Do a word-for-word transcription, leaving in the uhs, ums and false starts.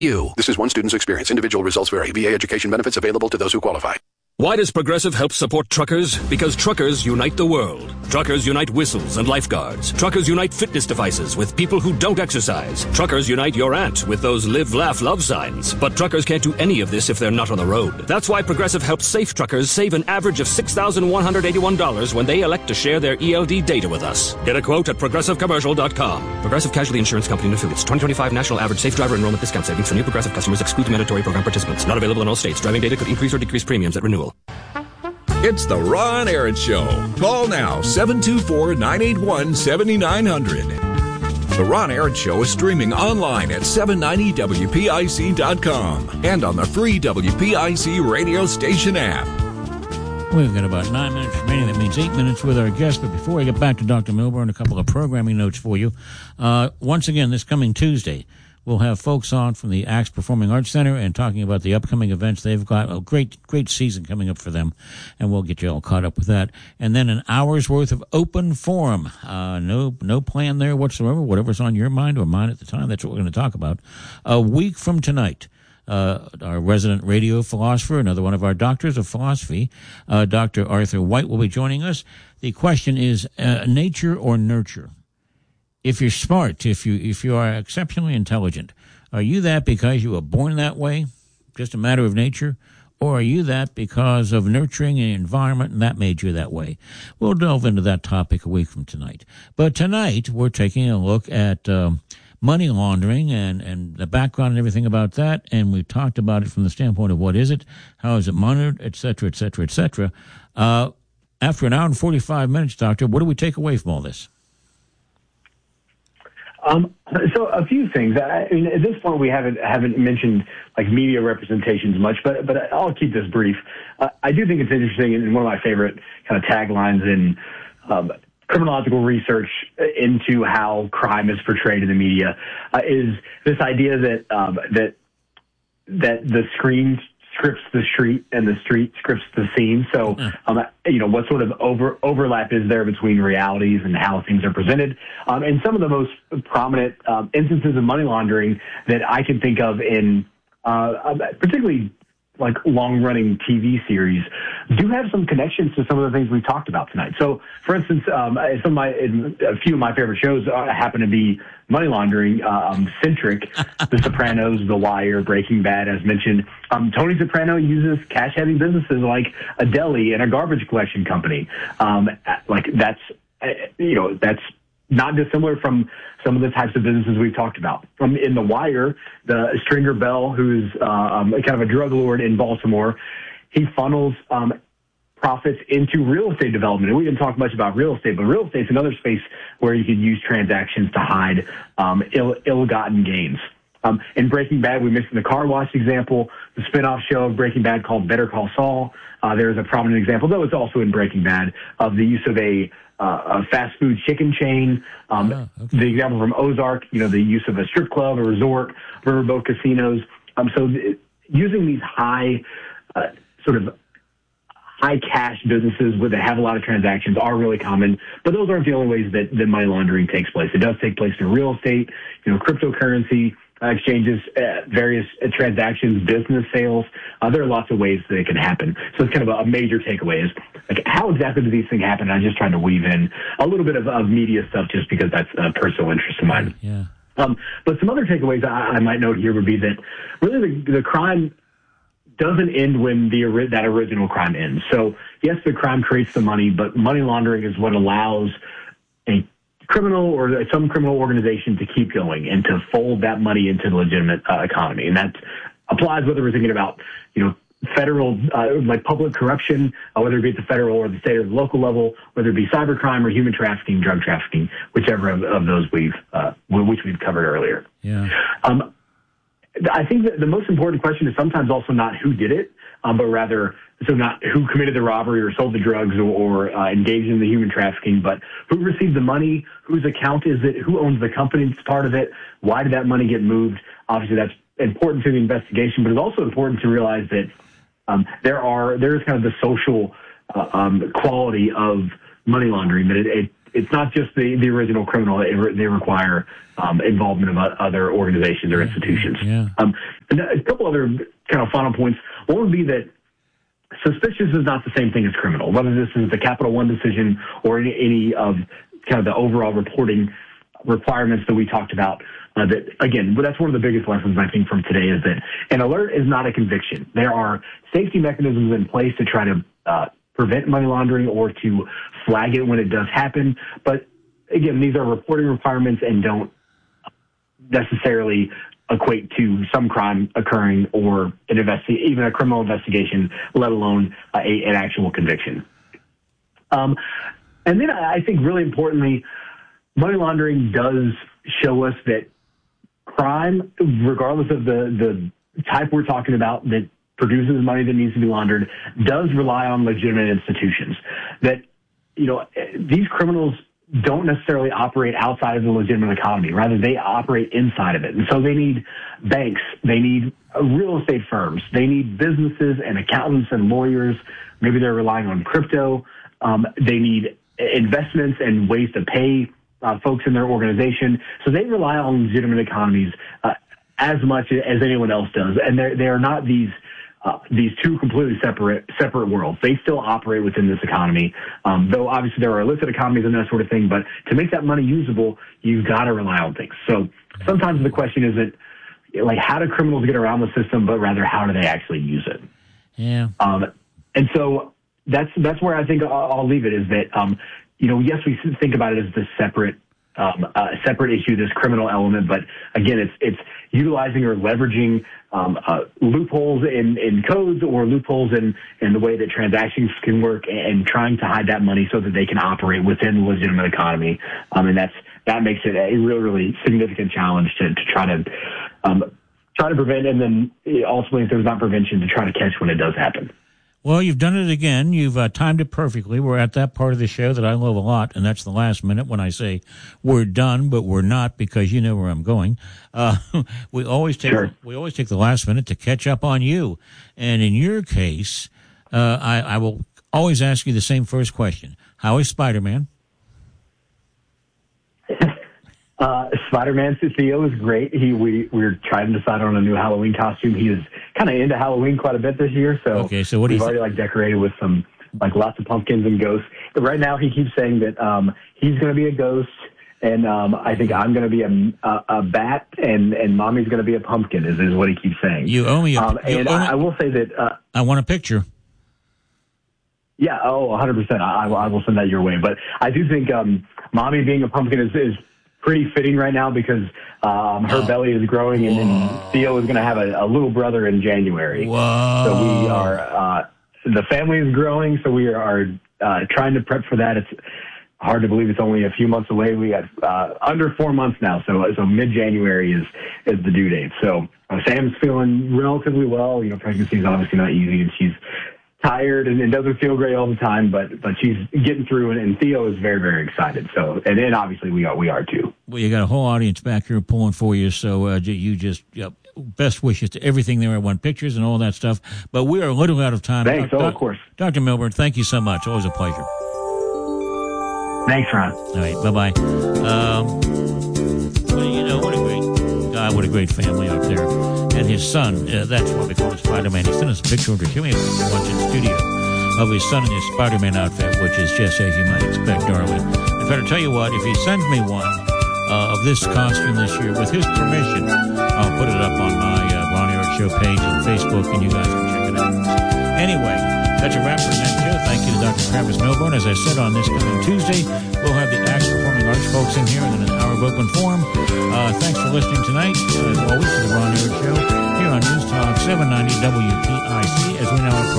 You. This is one student's experience. Individual results vary. V A education benefits available to those who qualify. Why does Progressive help support truckers? Because truckers unite the world. Truckers unite whistles and lifeguards. Truckers unite fitness devices with people who don't exercise. Truckers unite your aunt with those live, laugh, love signs. But truckers can't do any of this if they're not on the road. That's why Progressive helps safe truckers save an average of six thousand one hundred eighty-one dollars when they elect to share their E L D data with us. Get a quote at progressive commercial dot com. Progressive Casualty Insurance Company and Affiliates. twenty twenty-five National Average Safe Driver Enrollment Discount Savings for new Progressive customers exclude mandatory program participants. Not available in all states. Driving data could increase or decrease premiums at renewal. It's the Ron Aaron Show. Call now, seven two four, nine eight one, seven nine zero zero. The Ron Aaron Show is streaming online at seven ninety W P I C dot com and on the free W P I C radio station app. We've got about nine minutes remaining. That means eight minutes with our guest. But before I get back to Doctor Milburn, a couple of programming notes for you. Uh, once again, this coming Tuesday, we'll have folks on from the Axe Performing Arts Center and talking about the upcoming events. They've got a great, great season coming up for them, and we'll get you all caught up with that. And then an hour's worth of open forum. Uh, no, no plan there whatsoever. Whatever's on your mind or mine at the time, that's what we're going to talk about. A week from tonight, uh, our resident radio philosopher, another one of our doctors of philosophy, uh, Doctor Arthur White, will be joining us. The question is uh, nature or nurture? If you're smart, if you if you are exceptionally intelligent, are you that because you were born that way, just a matter of nature, or are you that because of nurturing an environment and that made you that way? We'll delve into that topic a week from tonight. But tonight we're taking a look at um, money laundering and, and the background and everything about that, and we've talked about it from the standpoint of what is it, how is it monitored, et cetera, et cetera, et cetera. Uh, after an hour and forty-five minutes, Doctor, what do we take away from all this? Um, so a few things. I mean, at this point, we haven't haven't mentioned like media representations much, but but I'll keep this brief. Uh, I do think it's interesting, and one of my favorite kind of taglines in um, criminological research into how crime is portrayed in the media uh, is this idea that um, that that the screen scripts the street and the street scripts the scene. So, um, you know, what sort of over overlap is there between realities and how things are presented? Um, and some of the most prominent um, instances of money laundering that I can think of in uh, particularly like long-running T V series do have some connections to some of the things we've talked about tonight. So, for instance, um, some of my, a few of my favorite shows happen to be money laundering um, centric. The Sopranos, The Wire, Breaking Bad, as mentioned. Um, Tony Soprano uses cash-heavy businesses like a deli and a garbage collection company. Um, like that's, you know, that's not dissimilar from some of the types of businesses we've talked about. Um, in The Wire, the Stringer Bell, who's uh, um, kind of a drug lord in Baltimore, he funnels um, profits into real estate development. And we didn't talk much about real estate, but real estate's another space where you could use transactions to hide um, ill, ill-gotten gains. Um, in Breaking Bad, we mentioned the car wash example, the spinoff show of Breaking Bad called Better Call Saul. Uh, there's a prominent example, though it's also in Breaking Bad, of the use of a Uh, a fast food chicken chain. Um, oh, okay. The example from Ozark, you know, the use of a strip club, a resort, riverboat casinos. Um, so th- using these high, uh, sort of high cash businesses where they have a lot of transactions are really common, but those aren't the only ways that, that money laundering takes place. It does take place in real estate, you know, cryptocurrency uh, exchanges, uh, various uh, transactions, business sales. Uh, there are lots of ways that it can happen. So it's kind of a, a major takeaway is, like, how exactly do these things happen? I'm just trying to weave in a little bit of, of media stuff just because that's a personal interest of mine. Yeah. Um, but some other takeaways I, I might note here would be that really the, the crime doesn't end when the that original crime ends. So, yes, the crime creates the money, but money laundering is what allows a criminal or some criminal organization to keep going and to fold that money into the legitimate uh, economy. And that applies whether we're thinking about, you know, federal, uh, like public corruption, uh, whether it be at the federal or the state or the local level, whether it be cybercrime or human trafficking, drug trafficking, whichever of, of those we've, uh, which we've covered earlier. Yeah. Um, I think that the most important question is sometimes also not who did it, um, but rather, so not who committed the robbery or sold the drugs or, or uh, engaged in the human trafficking, but who received the money, whose account is it, who owns the company that's part of it, why did that money get moved? Obviously, that's important to the investigation, but it's also important to realize that um, there are there is kind of the social uh, um, quality of money laundering, that it, it it's not just the, the original criminal. They, they require um, involvement of other organizations or institutions. Yeah. Um, and a couple other kind of final points. One would be that suspicious is not the same thing as criminal, whether this is the Capital One decision or any, any of kind of the overall reporting requirements that we talked about. Uh, that again, but that's one of the biggest lessons I think from today is that an alert is not a conviction. There are safety mechanisms in place to try to uh, prevent money laundering or to flag it when it does happen. But again, these are reporting requirements and don't necessarily equate to some crime occurring or an investi- even a criminal investigation, let alone uh, a, an actual conviction. Um, and then I think really importantly, money laundering does show us that crime, regardless of the, the type we're talking about that produces money that needs to be laundered, does rely on legitimate institutions. That, you know, these criminals don't necessarily operate outside of the legitimate economy. Rather, they operate inside of it. And so they need banks. They need real estate firms. They need businesses and accountants and lawyers. Maybe they're relying on crypto. Um, they need investments and ways to pay Uh, folks in their organization. So they rely on legitimate economies uh, as much as anyone else does. And they're, they are not these uh, these two completely separate separate worlds. They still operate within this economy, um, though obviously there are illicit economies and that sort of thing. But to make that money usable, you've got to rely on things. So sometimes the question isn't like how do criminals get around the system, but rather how do they actually use it? Yeah. Um, and so that's that's where I think I'll, I'll leave it is that, um, you know, yes, we think about it as this separate, um, uh, separate issue, this criminal element, but again, it's it's utilizing or leveraging um, uh, loopholes in, in codes or loopholes in, in the way that transactions can work, and, and trying to hide that money so that they can operate within the legitimate economy, um, and that's that makes it a really, really significant challenge to, to try to um, try to prevent, and then ultimately, if there's not prevention, to try to catch when it does happen. Well, you've done it again. You've uh, timed it perfectly. We're at that part of the show that I love a lot, and that's the last minute when I say we're done, but we're not because you know where I'm going. Uh, we always take sure. we always take the last minute to catch up on you, and in your case, uh, I, I will always ask you the same first question: how is Spider-Man? Uh, Spider-Man Theo is great. He we we were trying to decide on a new Halloween costume. He is kind of into Halloween quite a bit this year, so okay. So what do we've you already th- like decorated with some like lots of pumpkins and ghosts. But right now, he keeps saying that um, he's going to be a ghost, and um, I think I'm going to be a, a a bat, and and Mommy's going to be a pumpkin. Is is what he keeps saying. You owe me. A, um, and owe me, I, I will say that uh, I want a picture. Yeah, oh, one hundred percent. I, I will send that your way. But I do think um, Mommy being a pumpkin is. is pretty fitting right now because um, her oh. belly is growing, and then Theo is going to have a, a little brother in January. Whoa. So we are, uh, the family is growing, so we are uh, trying to prep for that. It's hard to believe it's only a few months away. We have uh, under four months now, so so mid-January is, is the due date. So uh, Sam's feeling relatively well. You know, pregnancy is obviously not easy, and she's tired and, and doesn't feel great all the time, but but she's getting through it, and Theo is very, very excited. So, and then obviously we are we are too. Well, you got a whole audience back here pulling for you, so uh, you just yep, best wishes to everything there. I want pictures and all that stuff, but we are a little out of time. Thanks. Uh, oh, doc, of course. Doctor Milburn, thank you so much. Always a pleasure. Thanks, Ron. All right, bye bye. Um, well, you know what a great guy, what a great family out there. And his son, uh, that's what we call Spider-Man. He sent us a picture over to me once in the studio of his son in his Spider-Man outfit, which is just as you might expect, darling. In fact, I'll tell you what, if he sends me one uh, of this costume this year, with his permission, I'll put it up on my uh, Ron Eric Show page on Facebook, and you guys can check it out. Anyway, that's a wrap for that show. Thank you to Doctor Travis Milburn. As I said, on this coming Tuesday, we'll have the Axe Performing Arts folks in here, and then an hour of open forum. Uh, thanks for listening tonight, as always, to the Ron Eric Show here on News Talk seven ninety W P I C, as we now approach